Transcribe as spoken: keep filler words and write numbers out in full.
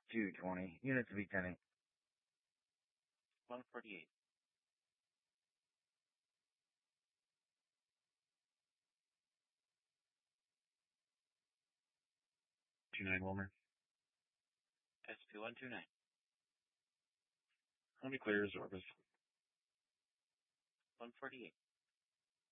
two twenty. Units V ten. one forty-eight. two nine Wilmer. S P one two nine. Let me clear his Orbis. one forty-eight.